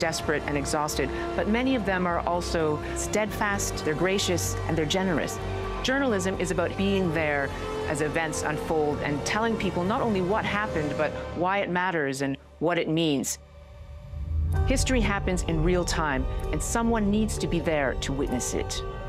desperate and exhausted, but many of them are also steadfast, they're gracious, and they're generous. Journalism is about being there as events unfold and telling people not only what happened, but why it matters and what it means. History happens in real time, and someone needs to be there to witness it.